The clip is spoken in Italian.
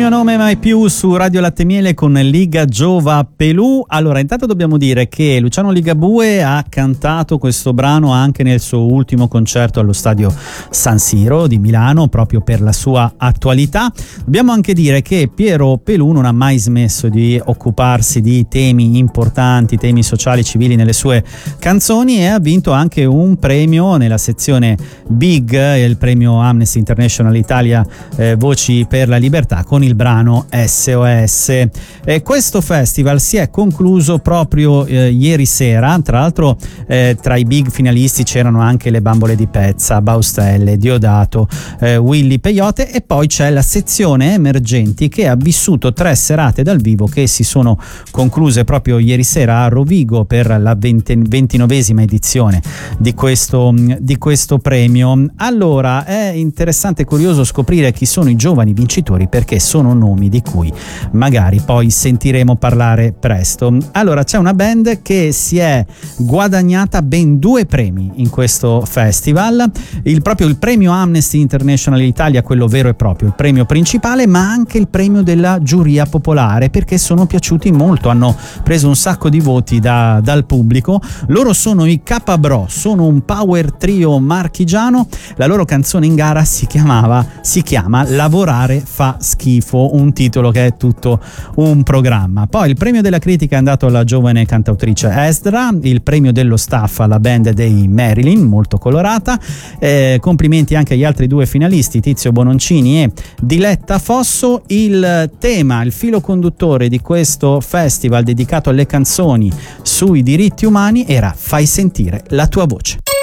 mio nome mai più su Radio Latte Miele con Liga Giova Pelù. Allora, intanto dobbiamo dire che Luciano Ligabue ha cantato questo brano anche nel suo ultimo concerto allo stadio San Siro di Milano, proprio per la sua attualità. Dobbiamo anche dire che Piero Pelù non ha mai smesso di occuparsi di temi importanti, temi sociali, civili nelle sue canzoni, e ha vinto anche un premio nella sezione Big, il premio Amnesty International Italia Voci per la Libertà, con il brano SOS. Questo festival si è concluso proprio ieri sera. Tra l'altro tra i big finalisti c'erano anche le Bambole di Pezza, Baustelle, Diodato, Willy Peyote, e poi c'è la sezione Emergenti che ha vissuto 3 serate dal vivo che si sono concluse proprio ieri sera a Rovigo per la 29esima edizione di questo premio. Allora, è interessante e curioso scoprire chi sono i giovani vincitori, perché sono nomi di cui magari poi sentiremo parlare presto. Allora, c'è una band che si è guadagnata ben 2 premi in questo festival, il premio Amnesty International Italia, quello vero e proprio, il premio principale, ma anche il premio della giuria popolare, perché sono piaciuti molto, hanno preso un sacco di voti dal pubblico. Loro sono i Capabro, sono un power trio marchigiano. La loro canzone in gara si chiama Lavorare fa schifo, un titolo che è tutto un programma. Poi il premio della critica è andato alla giovane cantautrice Esdra, il premio dello staff alla band dei Marilyn, molto colorata. Complimenti anche agli altri 2 finalisti, Tizio Bononcini e Diletta Fosso. Il tema, il filo conduttore di questo festival dedicato alle canzoni sui diritti umani era Fai sentire la tua voce.